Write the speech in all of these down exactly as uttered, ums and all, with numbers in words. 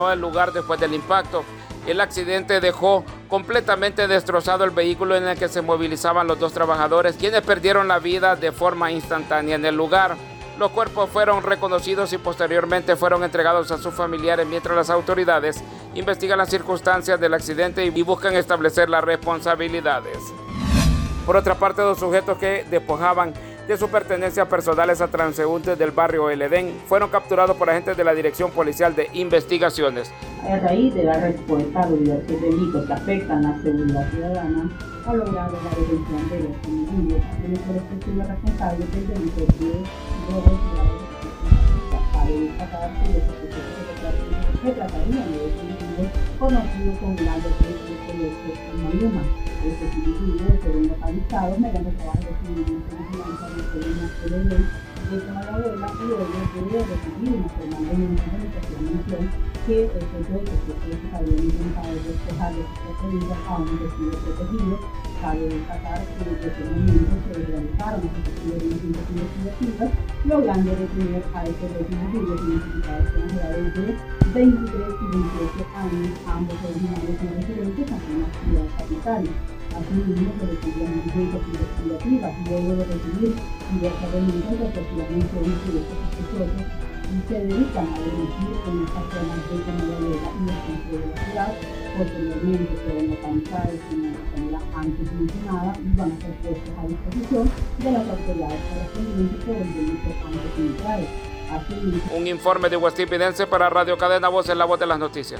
el lugar después del impacto. El accidente dejó completamente destrozado el vehículo en el que se movilizaban los dos trabajadores, quienes perdieron la vida de forma instantánea en el lugar. Los cuerpos fueron reconocidos y posteriormente fueron entregados a sus familiares, mientras las autoridades investigan las circunstancias del accidente y buscan establecer las responsabilidades. Por otra parte, dos sujetos que despojaban de sus pertenencias personales a transeúntes del barrio El Edén fueron capturados por agentes de la Dirección Policial de Investigaciones. A raíz de la respuesta de diversos delitos que afectan la seguridad ciudadana, ha logrado la detención de los individuos quienes por respectivos responsables del delito de robo de para destacarse de los procesos que tratarían de los individuos conocidos como grandes proyectos en Maluma. Estos individuos fueron localizados mediante trabajo de seguimiento de vigilancia de teléfono de ley de Camagüela y ellos de recibir una formal denuncia de mención que el proyecto que se habían intentado despejar de sus pertenencias a un vestido protegido. Cabe destacar que desde ese momento se realizaron las respectivas investigativas, logrando detener a estos dos individuos identificados con edades de veintitrés y veintiocho años, ambos originarios no residentes aquí en la ciudad capital. Asimismo, se recibieron diligencias investigativas luego de recibir diversas denuncias respectivamente de diversos sospechosos y se dedican a delinquir en estas zonas de Camagüela y el centro de la ciudad. Posteriormente fueron localizados de manera antes mencionada y van a ser puestos a disposición de las autoridades correspondientes por el delito antes indicado. Asimismo, un informe de West Evidence para Radio Cadena Voces, la voz de las noticias.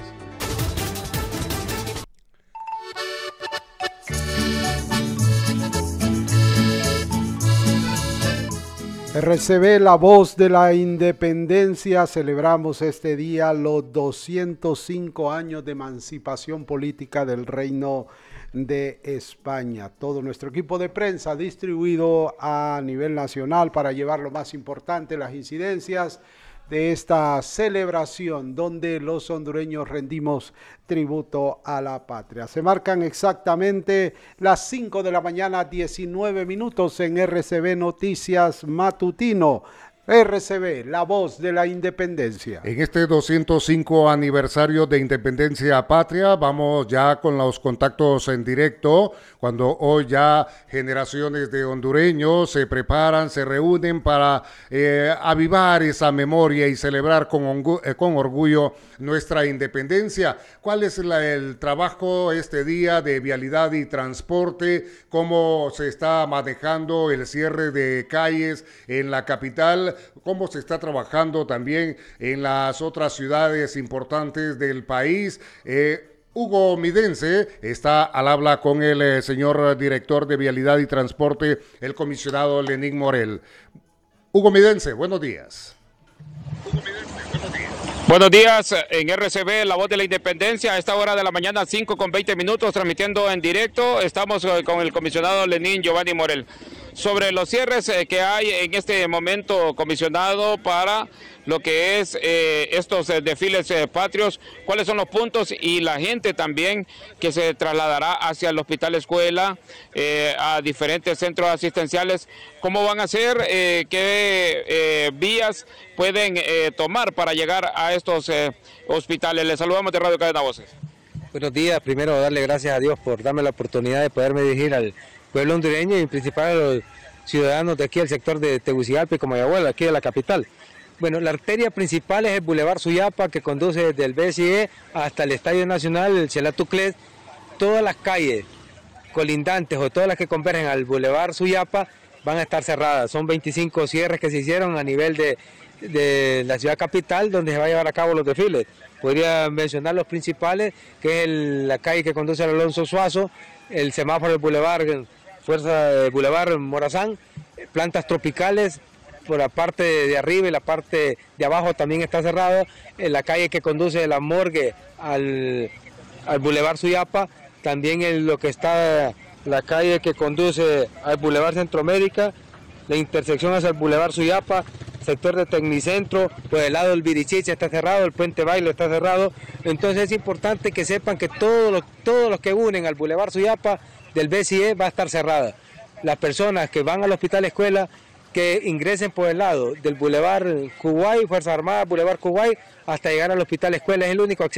R C B, la voz de la independencia. Celebramos este día los doscientos cinco años de emancipación política del Reino de España. Todo nuestro equipo de prensa distribuido a nivel nacional para llevar lo más importante, las incidencias de esta celebración donde los hondureños rendimos tributo a la patria. Se marcan exactamente las cinco de la mañana, diecinueve minutos en R C B Noticias Matutino. R C B, la voz de la independencia. En este doscientos cinco aniversario de Independencia Patria, vamos ya con los contactos en directo, cuando hoy ya generaciones de hondureños se preparan, se reúnen para eh, avivar esa memoria y celebrar con, eh, con orgullo nuestra independencia. ¿Cuál es la, el trabajo este día de vialidad y transporte? ¿Cómo se está manejando el cierre de calles en la capital? ¿Cómo se está trabajando también en las otras ciudades importantes del país? Eh, Hugo Midense está al habla con el eh, señor director de Vialidad y Transporte, el comisionado Lenín Morel. Hugo Midense, buenos días. Hugo Midense, buenos días. Buenos días en R C B, la voz de la independencia, a esta hora de la mañana, cinco con veinte minutos, transmitiendo en directo. Estamos con el comisionado Lenín Giovanni Morel. Sobre los cierres eh, que hay en este momento, comisionado, para lo que es eh, estos eh, desfiles eh, patrios, ¿cuáles son los puntos y la gente también que se trasladará hacia el Hospital Escuela, eh, a diferentes centros asistenciales? ¿Cómo van a ser? Eh, ¿Qué eh, vías pueden eh, tomar para llegar a estos eh, hospitales? Les saludamos de Radio Cadena Voces. Buenos días, primero darle gracias a Dios por darme la oportunidad de poderme dirigir al pueblo hondureño y en principal a los ciudadanos de aquí del sector de Tegucigalpa y Comayagüela, aquí de la capital. Bueno, la arteria principal es el Boulevard Suyapa, que conduce desde el B S I E hasta el Estadio Nacional, el Xelatuclet. Todas las calles colindantes o todas las que convergen al Boulevard Suyapa van a estar cerradas. Son veinticinco cierres que se hicieron a nivel de, de la ciudad capital, donde se va a llevar a cabo los desfiles. Podría mencionar los principales, que es el, la calle que conduce al Alonso Suazo, el semáforo del Boulevard Fuerza del Boulevard Morazán, plantas tropicales por la parte de arriba y la parte de abajo también está cerrado, en la calle que conduce de la morgue al, al Boulevard Suyapa, también en lo que está la calle que conduce al Boulevard Centroamérica, la intersección hacia el Boulevard Suyapa, sector de Tecnicentro, por el lado del Virichiche está cerrado, el Puente Bailo está cerrado. Entonces es importante que sepan que todos los, todos los que unen al Boulevard Suyapa del B S I E va a estar cerrada. Las personas que van al Hospital Escuela, que ingresen por el lado del Boulevard Kuwait, Fuerzas Armadas, Boulevard Kuwait, hasta llegar al Hospital Escuela, es el único acceso